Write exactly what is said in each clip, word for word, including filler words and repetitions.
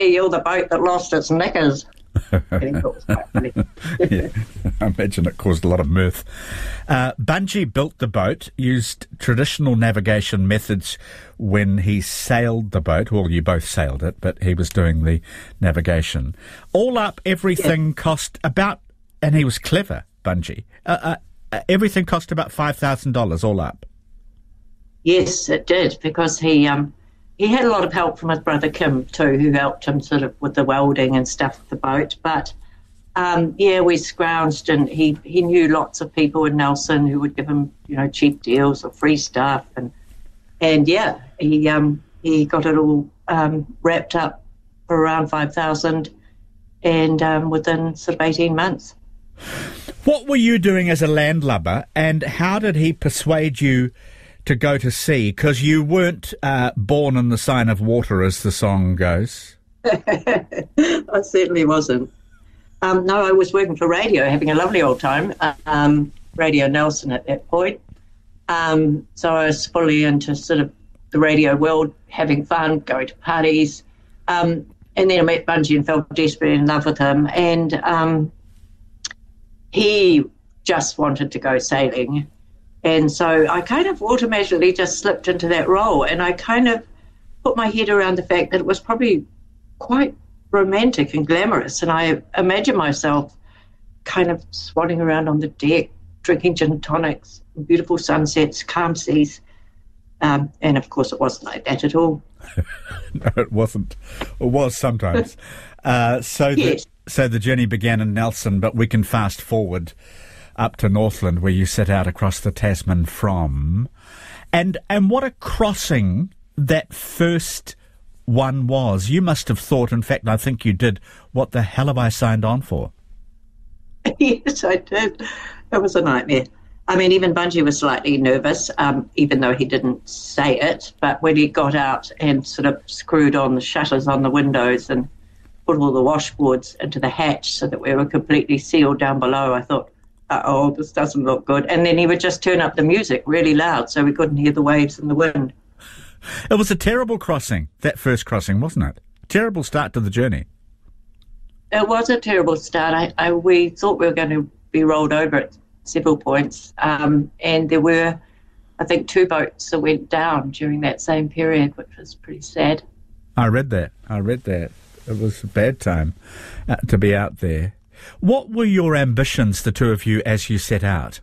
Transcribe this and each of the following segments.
you're the boat that lost its knickers. I thought it was quite funny. Yeah, I imagine it caused a lot of mirth. Uh, Bungie built the boat, used traditional navigation methods when he sailed the boat. Well, you both sailed it, but he was doing the navigation. All up, everything yeah. cost about, and he was clever, Bungie, uh, uh, everything cost about five thousand dollars all up. Yes, it did, because he... Um, He had a lot of help from his brother Kim too, who helped him sort of with the welding and stuff of the boat. But um, yeah, we scrounged, and he, he knew lots of people in Nelson who would give him, you know, cheap deals or free stuff, and and yeah, he um he got it all um, wrapped up for around five thousand, and um, within sort of eighteen months. What were you doing as a landlubber, and how did he persuade you to go to sea? Because you weren't uh, born in the sign of water, as the song goes. I certainly wasn't. Um, no, I was working for radio, having a lovely old time, um, Radio Nelson at that point. Um, so I was fully into sort of the radio world, having fun, going to parties. Um, and then I met Bungie and fell desperately in love with him. And um, he just wanted to go sailing. And so I kind of automatically just slipped into that role, and I kind of put my head around the fact that it was probably quite romantic and glamorous, and I imagined myself kind of swanning around on the deck, drinking gin and tonics, beautiful sunsets, calm seas, um, and of course it wasn't like that at all. No, it wasn't. It was sometimes. uh, so, yes. the, so the journey began in Nelson, but we can fast forward up to Northland, where you set out across the Tasman from. And and what a crossing that first one was. You must have thought, in fact, I think you did, what the hell have I signed on for? Yes, I did. It was a nightmare. I mean, even Bungie was slightly nervous, um, even though he didn't say it. But when he got out and sort of screwed on the shutters on the windows and put all the washboards into the hatch so that we were completely sealed down below, I thought, uh-oh, this doesn't look good. And then he would just turn up the music really loud so we couldn't hear the waves and the wind. It was a terrible crossing, that first crossing, wasn't it? Terrible start to the journey. It was a terrible start. I, I we thought we were going to be rolled over at several points. Um, and there were, I think, two boats that went down during that same period, which was pretty sad. I read that. I read that. It was a bad time uh, to be out there. What were your ambitions, the two of you, as you set out?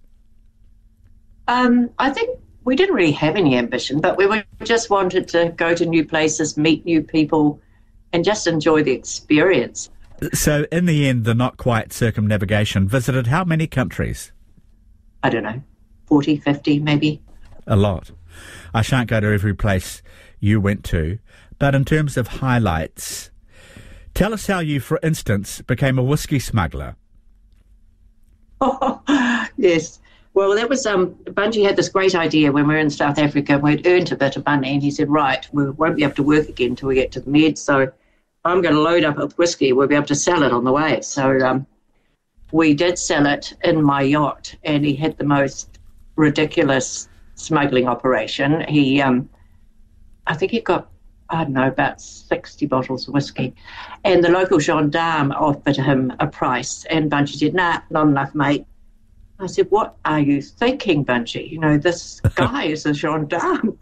Um, I think we didn't really have any ambition, but we were just wanted to go to new places, meet new people, and just enjoy the experience. So, in the end, the not quite circumnavigation visited how many countries? I don't know, forty, fifty maybe. A lot. I shan't go to every place you went to, but in terms of highlights, tell us how you, for instance, became a whiskey smuggler. Oh, yes. Well, that was, um, Bungie had this great idea when we were in South Africa. We'd earned a bit of money, and he said, right, we won't be able to work again until we get to the Med, so I'm going to load up with whiskey. We'll be able to sell it on the way. So um, we did sell it in my yacht, and he had the most ridiculous smuggling operation. He, um, I think he got, I don't know, about sixty bottles of whiskey. And the local gendarme offered him a price, and Bungie said, nah, not enough, mate. I said, what are you thinking, Bungie? You know, this guy is a gendarme.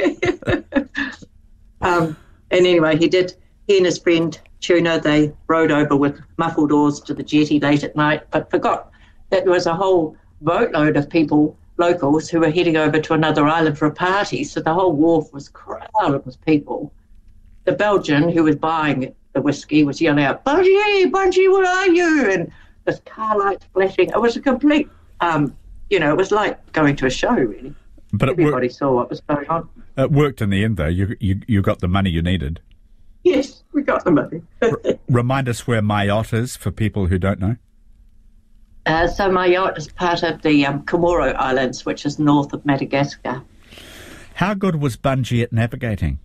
um, and anyway, he did, he and his friend Tuna, they rowed over with muffled oars to the jetty late at night, but forgot that there was a whole boatload of people, locals, who were heading over to another island for a party. So the whole wharf was crowded with people. The Belgian who was buying the whiskey was yelling out, Bungie, Bungie, where are you? And this car light flashing. It was a complete, um, you know, it was like going to a show, really. But everybody it wor- saw what was going on. It worked in the end, though. You you, you got the money you needed. Yes, we got the money. R- remind us where Mayotte is for people who don't know. Uh, so Mayotte is part of the um, Comoro Islands, which is north of Madagascar. How good was Bungie at navigating?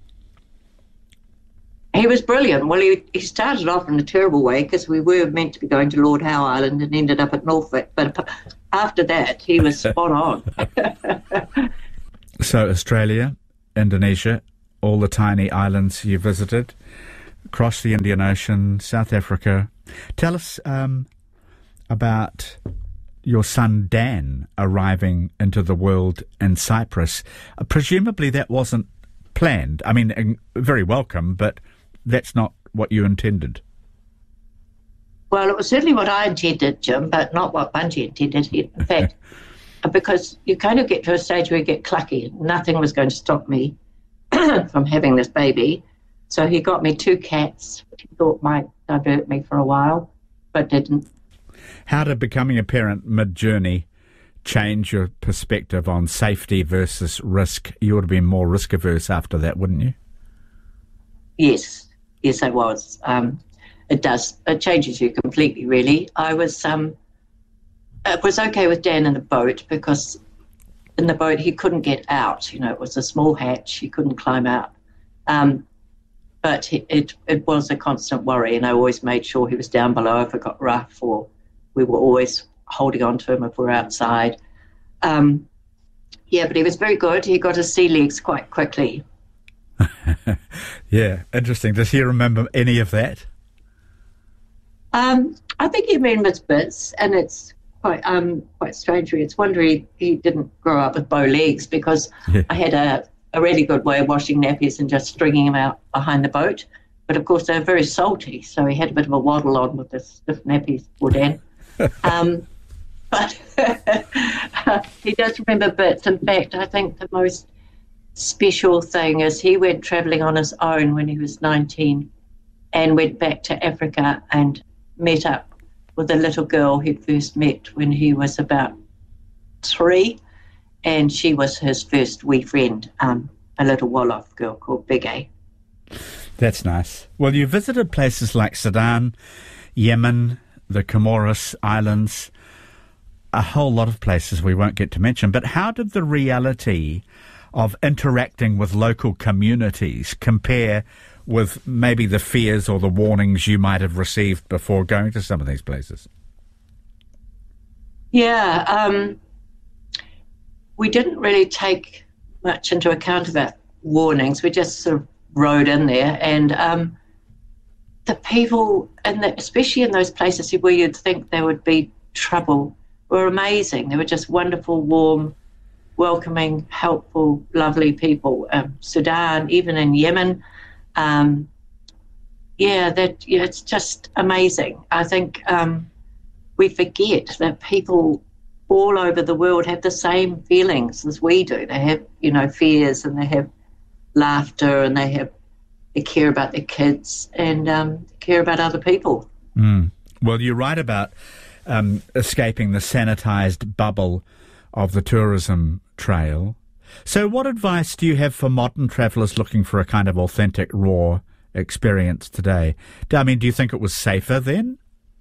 He was brilliant. Well, he, he started off in a terrible way because we were meant to be going to Lord Howe Island and ended up at Norfolk. But after that, he was spot on. So Australia, Indonesia, all the tiny islands you visited. across the Indian Ocean, South Africa. Tell us um, about your son Dan arriving into the world in Cyprus. Uh, presumably that wasn't planned. I mean, uh, very welcome, but that's not what you intended. Well, it was certainly what I intended, Jim, but not what Bungie intended. In fact, because you kind of get to a stage where you get clucky. Nothing was going to stop me from having this baby. So he got me two cats, which he thought might divert me for a while, but didn't. How did becoming a parent mid-journey change your perspective on safety versus risk? You would have been more risk-averse after that, wouldn't you? Yes. Yes, I was. Um, it does. It changes you completely, really. I was... Um, It was okay with Dan in the boat because in the boat he couldn't get out. You know, it was a small hatch. He couldn't climb out. Um, but it, it it was a constant worry, and I always made sure he was down below if it got rough, or we were always holding on to him if we were outside. Um, yeah, but he was very good. He got his sea legs quite quickly. Yeah, interesting. Does he remember any of that? Um, I think he remembers bits, and it's quite um quite strange. It's wonder he, he didn't grow up with bow legs, because Yeah. I had a, a really good way of washing nappies and just stringing him out behind the boat. But of course they're very salty, so he had a bit of a waddle on with the stiff nappies, poor Dan. um, but he does remember bits. In fact, I think the most special thing is he went travelling on his own when he was nineteen and went back to Africa and met up with a little girl he first met when he was about three, and she was his first wee friend, um, a little Wolof girl called Big A. That's nice. Well, you visited places like Sudan, Yemen, the Comoros Islands, a whole lot of places we won't get to mention. But how did the reality of interacting with local communities compare with maybe the fears or the warnings you might have received before going to some of these places? Yeah, um, we didn't really take much into account of our warnings. We just sort of rode in there, and um, the people, and especially in those places where you'd think there would be trouble, were amazing. They were just wonderful, warm, welcoming, helpful, lovely people. Um, Sudan, even in Yemen. Um, yeah, that yeah, it's just amazing. I think um, we forget that people all over the world have the same feelings as we do. They have, you know, fears, and they have laughter, and they have they care about their kids, and um, care about other people. Mm. Well, you write about um, escaping the sanitised bubble of the tourism trail. So what advice do you have for modern travellers looking for a kind of authentic, raw experience today? I mean, do you think it was safer then?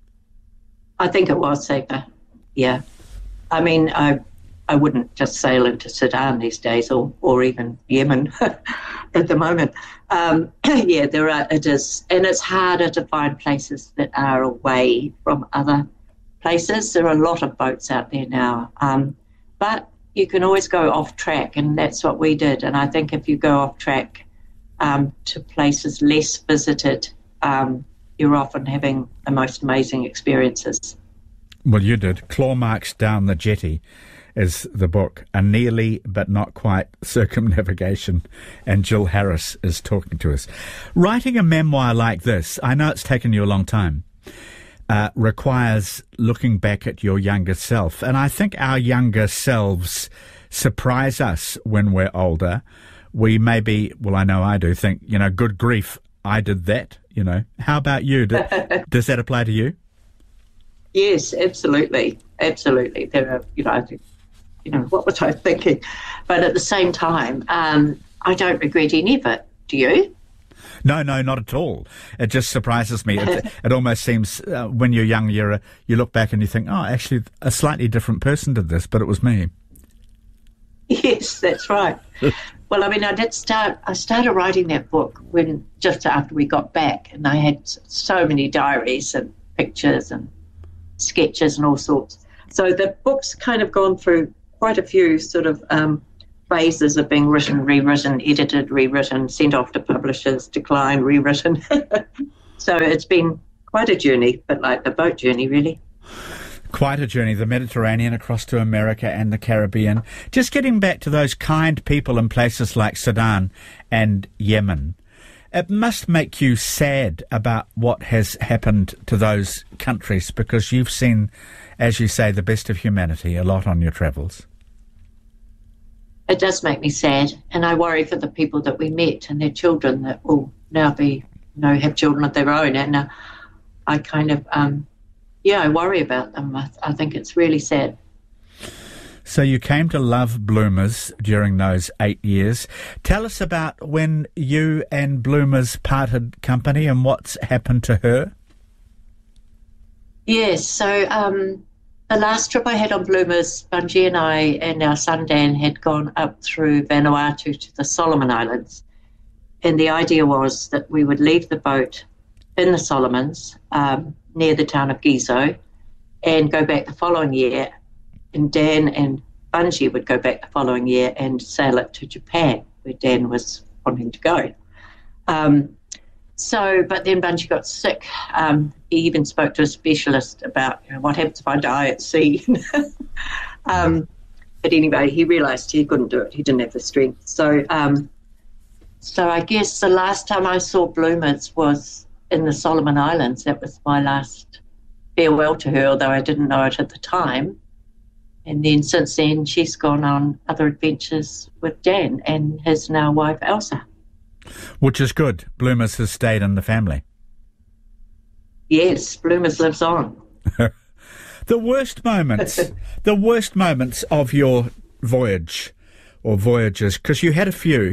I think it was safer, yeah. I mean, I I wouldn't just sail into Sudan these days, or, or even Yemen at the moment. Um, yeah, there are, it is, and it's harder to find places that are away from other places. There are a lot of boats out there now, um, but you can always go off track, and that's what we did. And I think if you go off track um, to places less visited, um, you're often having the most amazing experiences. Well, you did. Claw Marks Down the Jetty is the book, a nearly but not quite circumnavigation, and Jill Harris is talking to us. Writing a memoir like this, I know it's taken you a long time, Uh, requires looking back at your younger self. And I think our younger selves surprise us when we're older. We maybe, well, I know I do, think, you know, good grief, I did that, you know. How about you? Do, does that apply to you? Yes, absolutely. Absolutely. There are, you know, I think, you know, what was I thinking? But at the same time, um, I don't regret any of it. Do you? No, no, not at all. It just surprises me. It, it almost seems uh, when you're young, you're a, you look back and you think, oh, actually, a slightly different person did this, but it was me. Yes, that's right. Well, I mean, I did start, I started writing that book when, just after we got back, and I had so many diaries and pictures and sketches and all sorts. So the book's kind of gone through quite a few sort of um, phases of being written, rewritten, edited, rewritten, sent off to publishers, declined, rewritten. So it's been quite a journey, but like the boat journey, really. Quite a journey, the Mediterranean across to America and the Caribbean. Just getting back to those kind people in places like Sudan and Yemen, it must make you sad about what has happened to those countries, because you've seen, as you say, the best of humanity a lot on your travels. It does make me sad, and I worry for the people that we met and their children that will now be, you know, have children of their own. And uh, I kind of, um, yeah, I worry about them. I, I think it's really sad. So you came to love Bloomers during those eight years. Tell us about when you and Bloomers parted company and what's happened to her. Yes, so um, the last trip I had on Bloomers, Bungie and I and our son Dan had gone up through Vanuatu to the Solomon Islands. And the idea was that we would leave the boat in the Solomons, um, near the town of Gizo, and go back the following year. And Dan and Bungie would go back the following year and sail it to Japan, where Dan was wanting to go. Um, so, but then Bungie got sick. Um, he even spoke to a specialist about, you know, what happens if I die at sea. um, but anyway, he realised he couldn't do it. He didn't have the strength. So, um, so I guess the last time I saw Bloomers was in the Solomon Islands. That was my last farewell to her, although I didn't know it at the time. And then since then, she's gone on other adventures with Dan and his now wife, Elsa. Which is good. Bloomers has stayed in the family. Yes, Bloomers lives on. The worst moments, the worst moments of your voyage or voyages, because you had a few.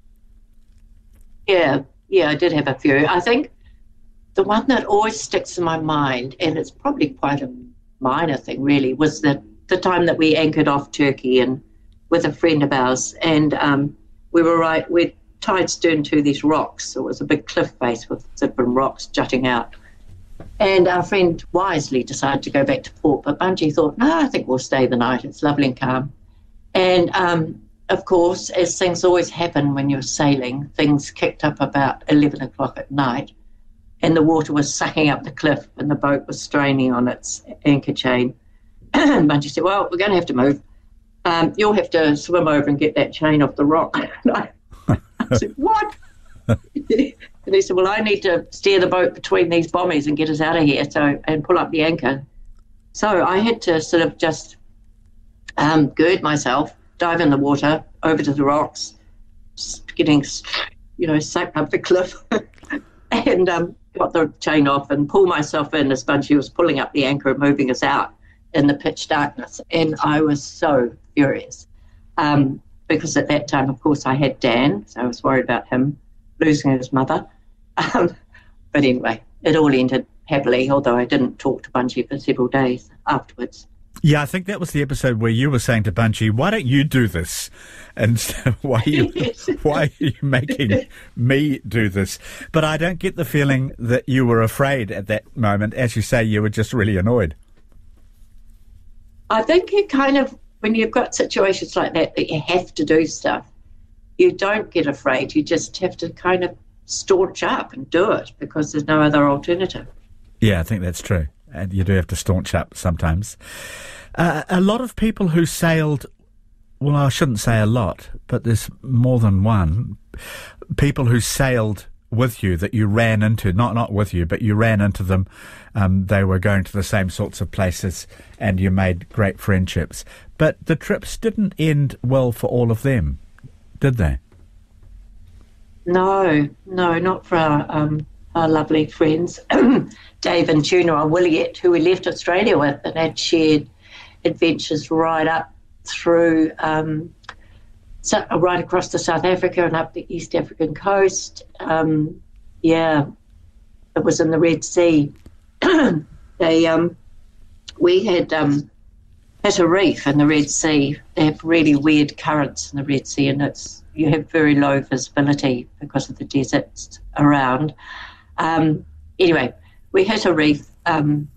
Yeah, yeah, I did have a few. I think the one that always sticks in my mind, and it's probably quite a minor thing really, was the the time that we anchored off Turkey and with a friend of ours, and um, we were right, we're tied stern to these rocks. So it was a big cliff face with different rocks jutting out. And our friend wisely decided to go back to port, but Bungie thought, no, I think we'll stay the night. It's lovely and calm. And um, of course, as things always happen when you're sailing, things kicked up about eleven o'clock at night, and the water was sucking up the cliff and the boat was straining on its anchor chain. And Bungie said, well, we're going to have to move. Um, you'll have to swim over and get that chain off the rock. And I, I said, what? And he said, well, I need to steer the boat between these bommies and get us out of here, so and pull up the anchor. So I had to sort of just um, gird myself, dive in the water, over to the rocks, getting, you know, sucked up the cliff, and um, got the chain off and pull myself in as Bungie was pulling up the anchor and moving us out in the pitch darkness. And I was so furious um, because at that time, of course, I had Dan, so I was worried about him losing his mother. Um, but anyway, it all ended happily, although I didn't talk to Bungie for several days afterwards. Yeah, I think that was the episode where you were saying to Bungie, why don't you do this? And why are you, yes. why are you making me do this? But I don't get the feeling that you were afraid at that moment. As you say, you were just really annoyed. I think you kind of, when you've got situations like that, that you have to do stuff, you don't get afraid. You just have to kind of staunch up and do it because there's no other alternative. Yeah, I think that's true. And you do have to staunch up sometimes. Uh, a lot of people who sailed, well, I shouldn't say a lot, but there's more than one, people who sailed with you that you ran into, not not with you, but you ran into them. Um, they were going to the same sorts of places and you made great friendships. But the trips didn't end well for all of them, did they? No, no, not for our, um, our lovely friends, Dave and Tuna or Williet, who we left Australia with and had shared adventures right up through, um, so, right across to South Africa and up the East African coast. Um, yeah, it was in the Red Sea. they, um, we had um, hit a reef in the Red Sea. They have really weird currents in the Red Sea, and it's you have very low visibility because of the deserts around. Um, anyway, we hit a reef. Um,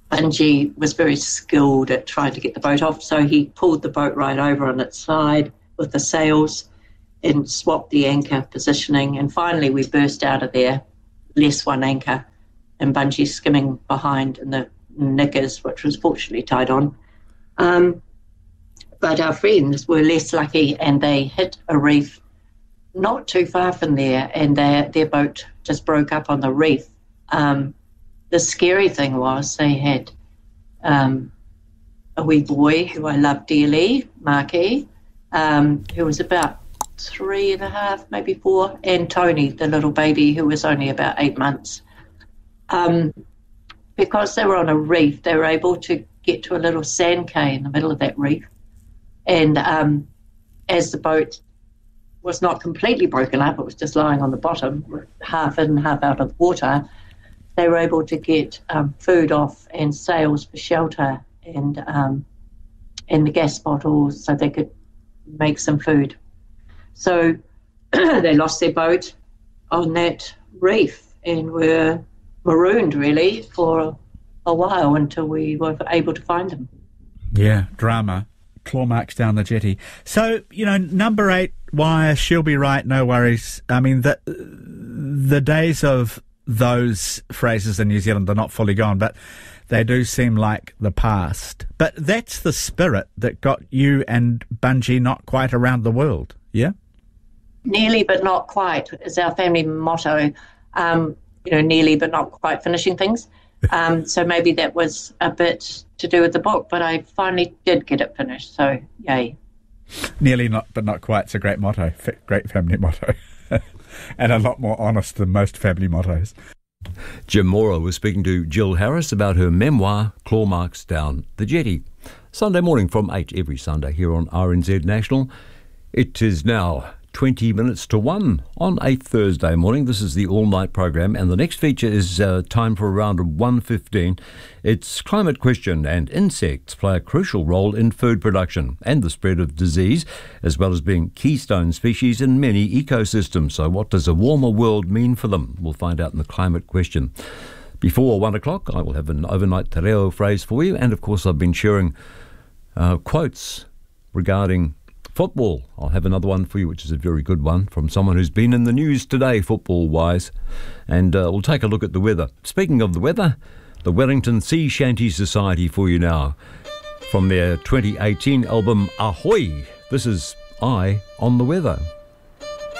Bungie was very skilled at trying to get the boat off, so he pulled the boat right over on its side, with the sails and swapped the anchor positioning. And finally, we burst out of there, less one anchor, and Bungie skimming behind in the knickers, which was fortunately tied on. Um, but our friends were less lucky, and they hit a reef not too far from there, and their, their boat just broke up on the reef. Um, the scary thing was they had um, a wee boy who I love dearly, Marky, um, who was about three and a half, maybe four, and Tony, the little baby, who was only about eight months. Um, because they were on a reef, they were able to get to a little sand cay in the middle of that reef. And um, as the boat was not completely broken up, it was just lying on the bottom, half in, half out of the water, they were able to get um, food off and sails for shelter and um, and the gas bottles so they could make some food. So they lost their boat on that reef and were marooned, really, for a while until we were able to find them. Yeah, drama. Claw marks down the jetty. So, you know, number eight, why, she'll be right, no worries. I mean, the, the days of those phrases in New Zealand are not fully gone, but they do seem like the past. But that's the spirit that got you and Bungie not quite around the world, yeah? Nearly but not quite is our family motto. Um, you know, nearly but not quite finishing things. Um, so maybe that was a bit to do with the book, but I finally did get it finished, so yay. Nearly not, but not quite. It's a great motto, F- great family motto, and a lot more honest than most family mottos. Jim Mora was speaking to Jill Harris about her memoir, Claw Marks Down the Jetty. Sunday morning from eight every Sunday here on R N Z National. It is now twenty minutes to one on a Thursday morning. This is the all-night program, and the next feature is uh, time for around one fifteen. It's Climate Question, and insects play a crucial role in food production and the spread of disease, as well as being keystone species in many ecosystems. So what does a warmer world mean for them? We'll find out in the Climate Question. Before one o'clock, I will have an overnight te reo phrase for you, and of course I've been sharing uh, quotes regarding football. I'll have another one for you, which is a very good one, from someone who's been in the news today, football-wise. And uh, we'll take a look at the weather. Speaking of the weather, the Wellington Sea Shanty Society for you now. From their twenty eighteen album, Ahoy! This is Eye on the Weather.